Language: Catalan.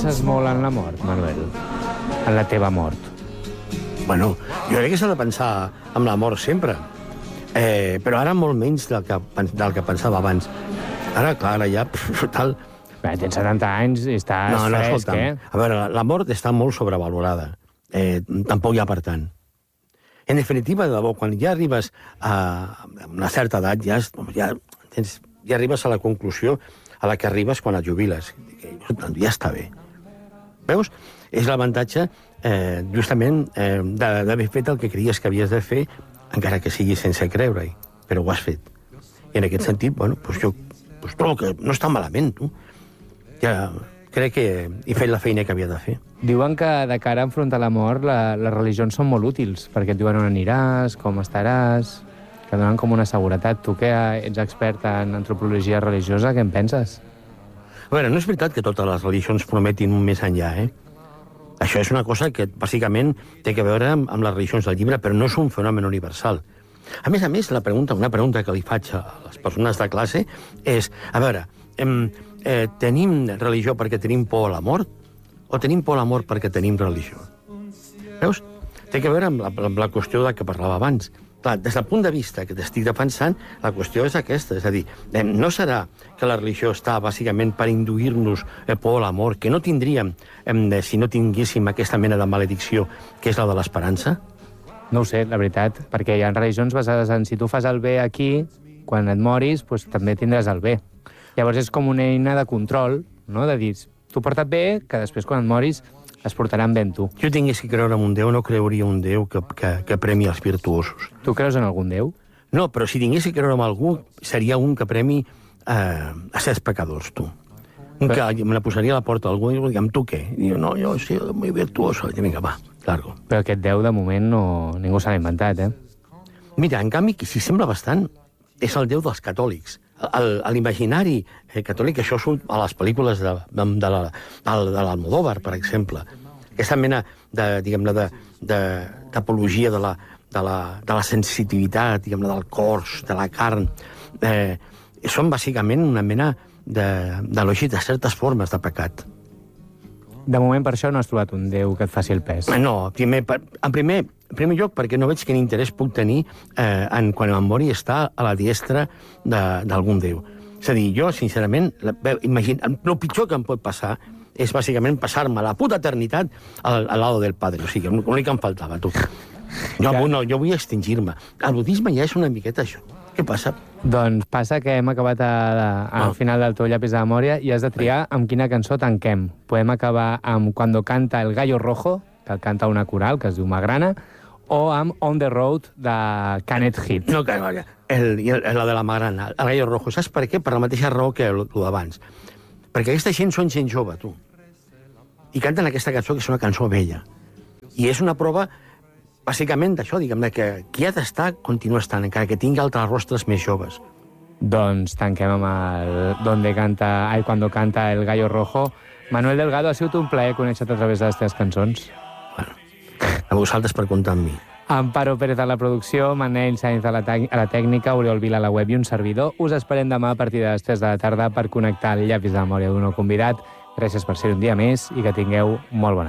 penses molt en la mort, Manuel? En la teva mort? Bueno, jo crec que s'ha de pensar en la mort sempre. Però ara molt menys del que pensava abans. Ara, clar, ara ja... Tal... Bé, tens 70 anys i estàs fresc, escolta'm. A veure, la mort està molt sobrevalorada. Tampoc hi ha per tant. En definitiva, de debò, quan ja arribes a una certa edat, ja arribes a la conclusió a la que arribes quan et jubiles. Ja està bé. Veus? És l'avantatge, justament, d'haver fet el que creies que havies de fer, encara que sigui sense creure-hi, però ho has fet. I en aquest sentit, bueno, doncs jo trobo que no està malament, tu. Ja crec que he fet la feina que havia de fer. Diuen que de cara a enfrontar la mort les religions són molt útils, perquè et diuen on aniràs, com estaràs, que donen com una seguretat. Tu que ets expert en antropologia religiosa, què en penses? A veure, no és veritat que totes les religions prometin un més enllà, Això és una cosa que, bàsicament, té a veure amb les religions del llibre, però no és un fenomen universal. A més, una pregunta que li faig a les persones de classe és, a veure, tenim religió perquè tenim por a la mort o tenim por a la mort perquè tenim religió? Veus? Té a veure amb la qüestió de què parlava abans. Clar, des del punt de vista que t'estic defensant, la qüestió és aquesta, és a dir, no serà que la religió està bàsicament per induir-nos por a la mort, que no tindríem si no tinguéssim aquesta mena de maledicció, que és la de l'esperança? No ho sé, la veritat, perquè hi ha religions basades en si tu fas el bé aquí, quan et moris, doncs també tindràs el bé. Llavors és com una eina de control, no? De dir, tu porta't bé, que després quan et moris es portaran bé amb tu. Si jo tingués que creure en un Déu, no creuria un Déu que premi els virtuosos. Tu creus en algun Déu? No, però si tingués que creure en algú, seria un que premi a certs pecadors, tu. Un que me la posaria a la porta d'algú i diria, amb tu què? I diu, no, jo soy muy virtuoso. I vinga, va, largo. Però aquest Déu, de moment, ningú se l'ha inventat, Mira, en canvi, qui s'hi sembla bastant és el Déu dels catòlics. A l'imaginari catòlic, això surt a les pel·lícules de l'Almodóvar, per exemple. Aquesta mena d'apologia de la sensitivitat, del cos, de la carn, són bàsicament una mena d'elogi de certes formes de pecat. De moment, per això no has trobat un Déu que et faci el pes. No, en primer lloc, perquè no veig quin interès puc tenir quan em mori estar a la diestra d'algun Déu. És a dir, jo, sincerament, el pitjor que em pot passar és, bàsicament, passar-me la puta eternitat al lado del Padre. O sigui, l'únic que em faltava, tu. Jo vull extingir-me. El budisme ja és una miqueta això. Què passa? Doncs passa que hem acabat al final del teu llapis de memòria i has de triar amb quina cançó tanquem. Podem acabar amb Cuando canta el gallo rojo, que canta una coral, que es diu Magrana, o amb On the Road, de Canet Hit. No, la de la Magrana, el gallo rojo. Saps per què? Per la mateixa raó que el d'abans. Perquè aquesta gent són gent jove, tu. I canten aquesta cançó, que és una cançó vella. I és una prova, bàsicament, d'això, diguem-ne, que qui ha d'estar continua estant, encara que tingui altres rostres més joves. Doncs tanquem amb el Cuando canta el gallo rojo. Manuel Delgado, ha sigut un plaer conèixer-te a través de les teves cançons. Bueno, a vosaltres per comptar amb mi. Amparo Pérez a la producció, Manel Sainz a la tècnica, Oriol Vila a la web i un servidor. Us esperem demà a partir de les 3 de la tarda per connectar el llapis de memòria d'un nou convidat. Gràcies per ser un dia més i que tingueu molt bona